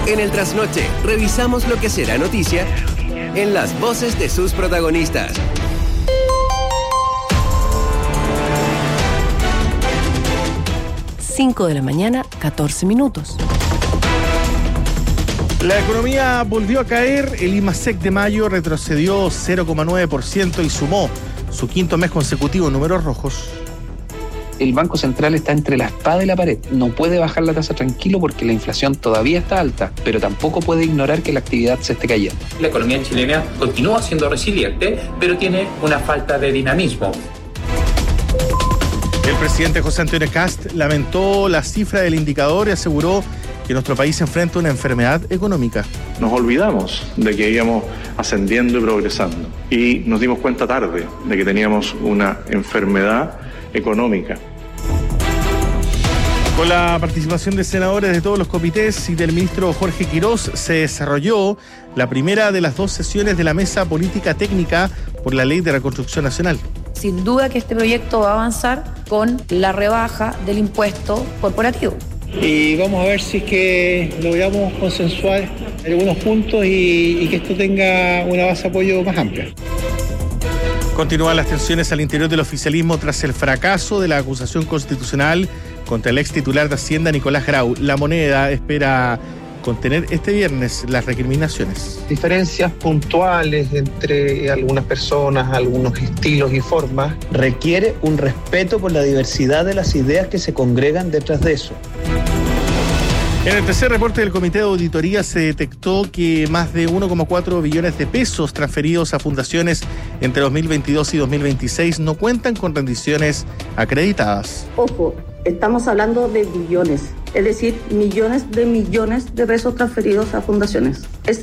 En el Trasnoche, revisamos lo que será noticia en las voces de sus protagonistas. De la mañana, 14 minutos. La economía volvió a caer, el IMASEC de mayo retrocedió 0,9% y sumó su quinto mes consecutivo en números rojos. El Banco Central está entre la espada y la pared. No puede bajar la tasa tranquilo porque la inflación todavía está alta, pero tampoco puede ignorar que la actividad se esté cayendo. La economía chilena continúa siendo resiliente, pero tiene una falta de dinamismo. El presidente José Antonio Kast lamentó la cifra del indicador y aseguró que nuestro país enfrenta una enfermedad económica. Nos olvidamos de que íbamos ascendiendo y progresando y nos dimos cuenta tarde de que teníamos una enfermedad económica. Con la participación de senadores de todos los comités y del ministro Jorge Quirós se desarrolló la primera de las 2 sesiones de la Mesa Política Técnica por la Ley de Reconstrucción Nacional. Sin duda que este proyecto va a avanzar con la rebaja del impuesto corporativo. Y vamos a ver si es que logramos consensuar algunos puntos y que esto tenga una base de apoyo más amplia. Continúan las tensiones al interior del oficialismo tras el fracaso de la acusación constitucional contra el ex titular de Hacienda, Nicolás Grau. La Moneda espera contener este viernes las recriminaciones. Diferencias puntuales entre algunas personas, algunos estilos y formas, requiere un respeto por la diversidad de las ideas que se congregan detrás de eso. En el tercer reporte del Comité de Auditoría se detectó que más de 1,4 billones de pesos transferidos a fundaciones entre 2022 y 2026 no cuentan con rendiciones acreditadas. Ojo, estamos hablando de billones, es decir, millones de pesos transferidos a fundaciones. Es